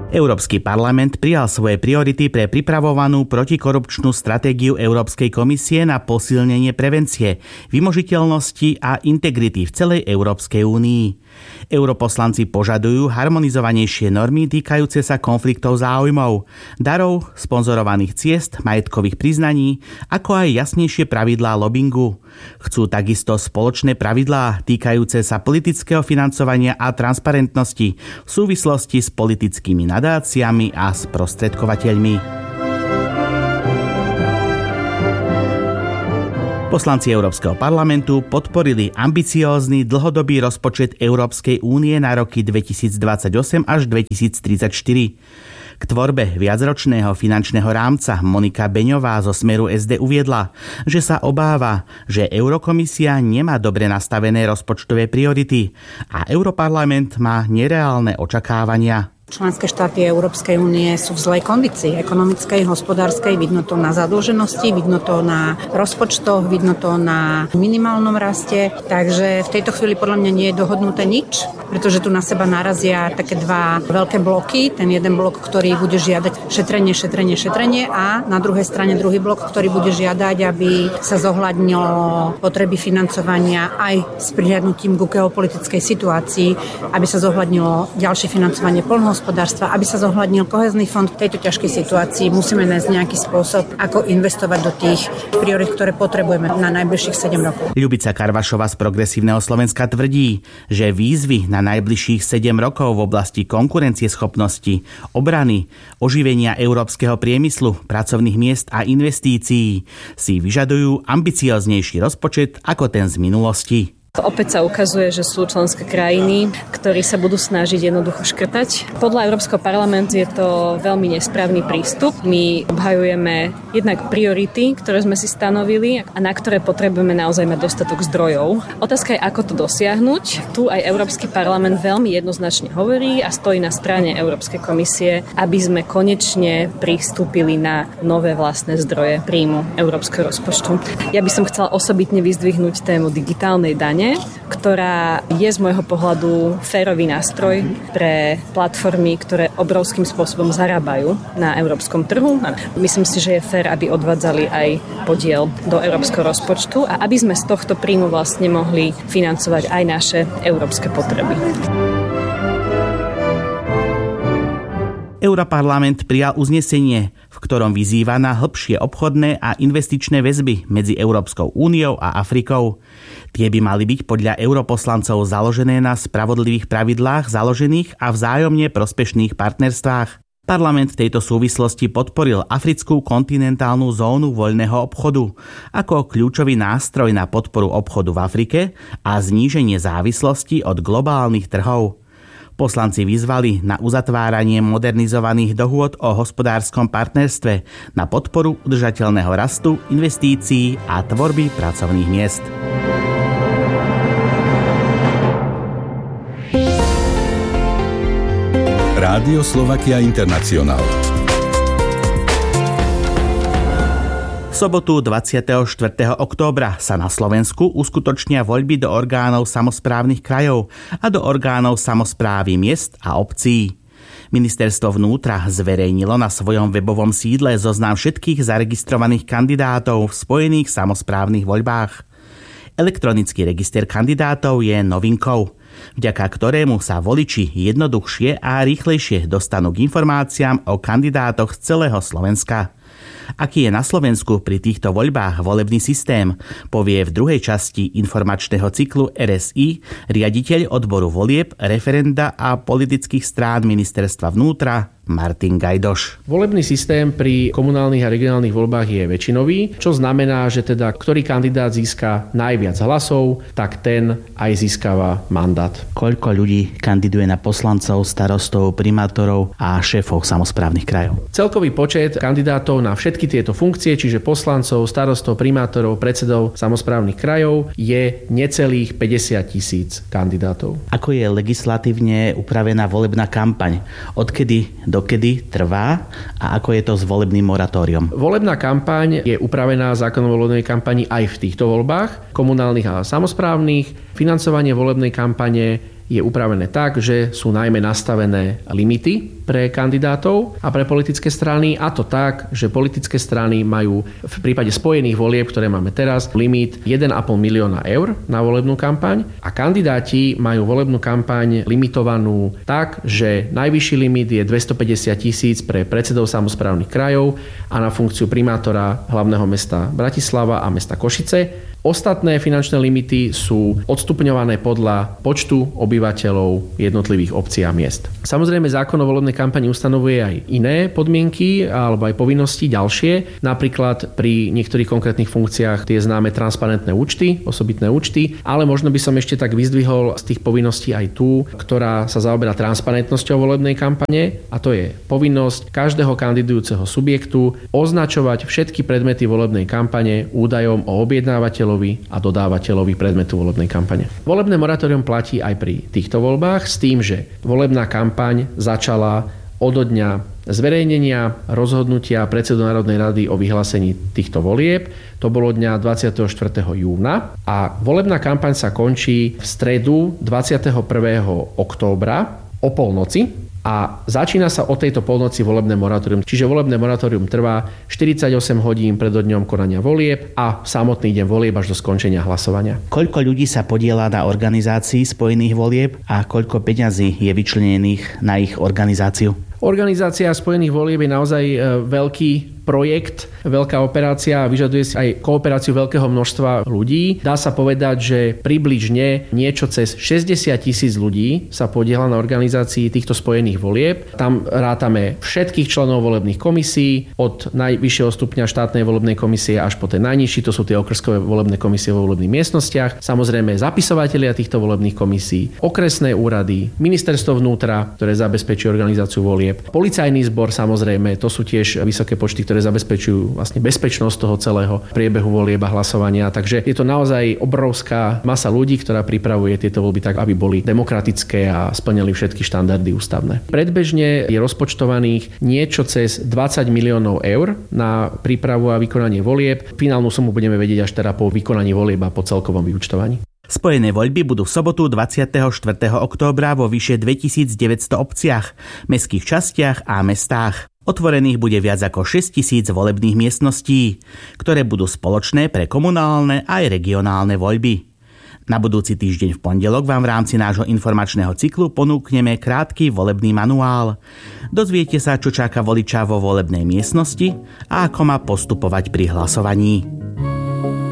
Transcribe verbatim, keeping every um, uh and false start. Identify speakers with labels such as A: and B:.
A: Európsky parlament prijal svoje priority pre pripravovanú protikorupčnú stratégiu Európskej komisie na posilnenie prevencie, vymožiteľnosti a integrity v celej Európskej únii. Europoslanci požadujú harmonizovanejšie normy týkajúce sa konfliktov záujmov, darov, sponzorovaných ciest, majetkových priznaní, ako aj jasnejšie pravidlá lobingu. Chcú takisto spoločné pravidlá týkajúce sa politického financovania a transparentnosti v súvislosti s politickými nadáciami a sprostredkovateľmi. Poslanci Európskeho parlamentu podporili ambiciózny dlhodobý rozpočet Európskej únie na roky dvetisícdvadsaťosem až dvetisíctridsaťštyri. K tvorbe viacročného finančného rámca Monika Beňová zo Smeru es dé uviedla, že sa obáva, že Eurokomisia nemá dobre nastavené rozpočtové priority a Europarlament má nereálne očakávania.
B: Členské štáty Európskej únie sú v zlej kondícii ekonomickej, hospodárskej, vidno to na zadlženosti, vidno to na rozpočtoch, vidno to na minimálnom raste, takže v tejto chvíli podľa mňa nie je dohodnuté nič, pretože tu na seba narazia také dva veľké bloky, ten jeden blok, ktorý bude žiadať šetrenie, šetrenie, šetrenie a na druhej strane druhý blok, ktorý bude žiadať, aby sa zohľadnilo potreby financovania aj s prihľadnutím ku geopolitickej situácii, aby sa zohľadnilo ďalšie financovanie poľnohospodárstva, hospodárstva, aby sa zohľadnil kohézny fond v tejto ťažkej situácii. Musíme nájsť nejaký spôsob, ako investovať do tých priorit, ktoré potrebujeme na najbližších sedem rokov.
A: Ľubica Karvašová z Progresívneho Slovenska tvrdí, že výzvy na najbližších sedem rokov v oblasti konkurencieschopnosti, obrany, oživenia európskeho priemyslu, pracovných miest a investícií si vyžadujú ambicióznejší rozpočet ako ten z minulosti.
C: Opäť sa ukazuje, že sú členské krajiny, ktorí sa budú snažiť jednoducho škrtať. Podľa Európskeho parlamentu je to veľmi nesprávny prístup. My obhajujeme jednak priority, ktoré sme si stanovili a na ktoré potrebujeme naozaj mať dostatok zdrojov. Otázka je, ako to dosiahnuť. Tu aj Európsky parlament veľmi jednoznačne hovorí a stojí na strane Európskej komisie, aby sme konečne pristúpili na nové vlastné zdroje príjmu európskeho rozpočtu. Ja by som chcela osobitne vyzdvihnúť tému digitálnej dane, ktorá je z môjho pohľadu férový nástroj pre platformy, ktoré obrovským spôsobom zarábajú na európskom trhu. Myslím si, že je fér, aby odvádzali aj podiel do európskeho rozpočtu a aby sme z tohto príjmu vlastne mohli financovať aj naše európske potreby.
A: Europarlament prijal uznesenie, v ktorom vyzýva na hlbšie obchodné a investičné väzby medzi Európskou úniou a Afrikou. Tie by mali byť podľa europoslancov založené na spravodlivých pravidlách založených a vzájomne prospešných partnerstvách. Parlament v tejto súvislosti podporil africkú kontinentálnu zónu voľného obchodu ako kľúčový nástroj na podporu obchodu v Afrike a zníženie závislosti od globálnych trhov. Poslanci vyzvali na uzatváranie modernizovaných dohôd o hospodárskom partnerstve na podporu udržateľného rastu, investícií a tvorby pracovných miest.
D: Rádio Slovakia International.
A: V sobotu dvadsiateho štvrtého októbra sa na Slovensku uskutočnia voľby do orgánov samosprávnych krajov a do orgánov samosprávy miest a obcí. Ministerstvo vnútra zverejnilo na svojom webovom sídle zoznam všetkých zaregistrovaných kandidátov v spojených samosprávnych voľbách. Elektronický register kandidátov je novinkou, vďaka ktorému sa voliči jednoduchšie a rýchlejšie dostanú k informáciám o kandidátoch z celého Slovenska. Aký je na Slovensku pri týchto voľbách volebný systém, povie v druhej časti informačného cyklu er es í riaditeľ odboru volieb, referenda a politických strán Ministerstva vnútra Martin Gajdoš.
E: Volebný systém pri komunálnych a regionálnych voľbách je väčšinový, čo znamená, že teda ktorý kandidát získa najviac hlasov, tak ten aj získava mandát.
A: Koľko ľudí kandiduje na poslancov, starostov, primátorov a šéfov samosprávnych krajov?
E: Celkový počet kandidátov na všetky tieto funkcie, čiže poslancov, starostov, primátorov, predsedov samosprávnych krajov, je necelých päťdesiat tisíc kandidátov.
A: Ako je legislatívne upravená volebná kampaň? Odkedy do dokedy trvá a ako je to s volebným moratóriom?
E: Volebná kampaň je upravená zákonom o volebnej kampani aj v týchto voľbách, komunálnych a samosprávnych. Financovanie volebnej kampane je upravené tak, že sú najmä nastavené limity pre kandidátov a pre politické strany, a to tak, že politické strany majú v prípade spojených volieb, ktoré máme teraz, limit jeden a pol milióna eur na volebnú kampaň a kandidáti majú volebnú kampaň limitovanú tak, že najvyšší limit je dvestopäťdesiat tisíc pre predsedov samosprávnych krajov a na funkciu primátora hlavného mesta Bratislava a mesta Košice. Ostatné finančné limity sú odstupňované podľa počtu obyvateľov jednotlivých obcí a miest. Samozrejme, zákon o volebnej kampani ustanovuje aj iné podmienky alebo aj povinnosti ďalšie. Napríklad pri niektorých konkrétnych funkciách tie známe transparentné účty, osobitné účty, ale možno by som ešte tak vyzdvihol z tých povinností aj tú, ktorá sa zaoberá transparentnosťou volebnej kampane, a to je povinnosť každého kandidujúceho subjektu označovať všetky predmety volebnej kampane údajom o objednávateľovi a dodávateľovi predmetu volebnej kampane. Volebné moratórium platí aj pri týchto voľbách s tým, že volebná kampaň začala odo dňa zverejnenia rozhodnutia predsedu Národnej rady o vyhlásení týchto volieb. To bolo dňa dvadsiateho štvrtého júna a volebná kampaň sa končí v stredu dvadsiateho prvého októbra o polnoci. A začína sa od tejto polnoci volebné moratórium. Čiže volebné moratórium trvá štyridsaťosem hodín pred dňom konania volieb a samotný deň volieb až do skončenia hlasovania.
A: Koľko ľudí sa podieľa na organizácii spojených volieb a koľko peňazí je vyčlenených na ich organizáciu?
E: Organizácia spojených volieb je naozaj veľký projekt, veľká operácia a vyžaduje si aj kooperáciu veľkého množstva ľudí. Dá sa povedať, že približne niečo cez šesťdesiat tisíc ľudí sa podieľa na organizácii týchto spojených volieb. Tam rátame všetkých členov volebných komisí, od najvyššieho stupňa štátnej volebnej komisie až po ten najnižší, to sú tie okrskové volebné komisie vo volebných miestnostiach. Samozrejme zapisovatelia týchto volebných komisí, okresné úrady, ministerstvo vnútra, ktoré zabezpečuje organizáciu volieb, policajný zbor, samozrejme, to sú tiež vysoké počty, ktoré zabezpečujú vlastne bezpečnosť toho celého priebehu volieb a hlasovania. Takže je to naozaj obrovská masa ľudí, ktorá pripravuje tieto voľby tak, aby boli demokratické a splňali všetky štandardy ústavné. Predbežne je rozpočtovaných niečo cez dvadsať miliónov eur na prípravu a vykonanie volieb. Finálnu sumu budeme vedieť až teda po vykonaní volieb a po celkovom vyúčtovaní.
A: Spojené voľby budú v sobotu dvadsiateho štvrtého októbra vo vyše dvetisícdeväťsto obciach, mestských častiach a mestách. Otvorených bude viac ako šesťtisíc volebných miestností, ktoré budú spoločné pre komunálne aj regionálne voľby. Na budúci týždeň v pondelok vám v rámci nášho informačného cyklu ponúkneme krátky volebný manuál. Dozviete sa, čo čaká voliča vo volebnej miestnosti a ako má postupovať pri hlasovaní.